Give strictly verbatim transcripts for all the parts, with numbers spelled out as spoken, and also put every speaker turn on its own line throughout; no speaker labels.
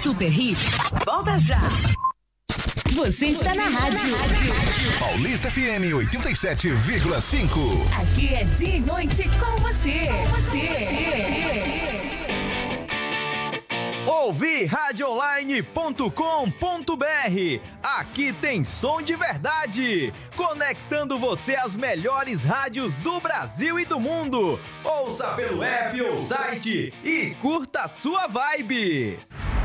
Super Hits, volta já. Você está na rádio.
Paulista F M oitenta e sete vírgula cinco.
Aqui é dia e noite com você. Com você.
Ouvi rádio online ponto com ponto br. Aqui tem som de verdade, conectando você às melhores rádios do Brasil e do mundo. Ouça pelo app ou site e curta a sua vibe.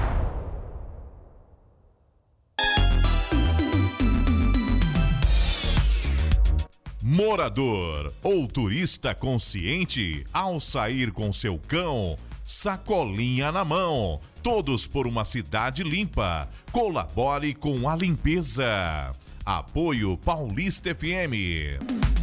Morador ou turista consciente, ao sair com seu cão, sacolinha na mão, todos por uma cidade limpa. Colabore com a limpeza. Apoio Paulista F M.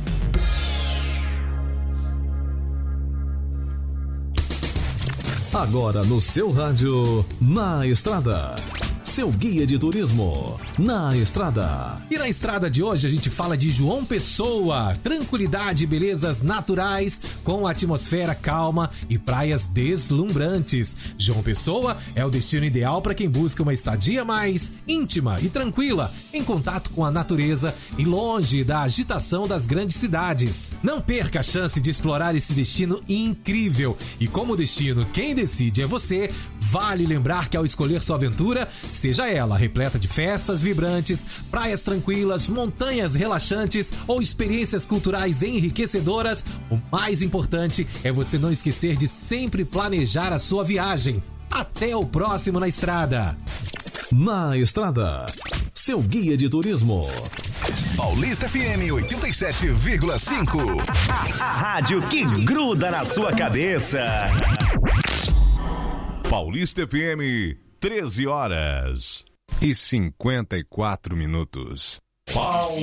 Agora no seu rádio, Na Estrada. Seu guia de turismo, Na Estrada.
E na estrada de hoje a gente fala de João Pessoa. Tranquilidade e belezas naturais com atmosfera calma e praias deslumbrantes. João Pessoa é o destino ideal para quem busca uma estadia mais íntima e tranquila, em contato com a natureza e longe da agitação das grandes cidades. Não perca a chance de explorar esse destino incrível. E como destino quem decide é você, vale lembrar que ao escolher sua aventura, seja ela repleta de festas vibrantes, praias tranquilas, montanhas relaxantes ou experiências culturais enriquecedoras, o mais importante é você não esquecer de sempre planejar a sua viagem. Até o próximo Na Estrada.
Na Estrada, seu guia de turismo.
Paulista F M oitenta e sete vírgula cinco.
A, a rádio que gruda na sua cabeça.
Paulista F M, treze horas
e cinquenta e quatro minutos.
Paulista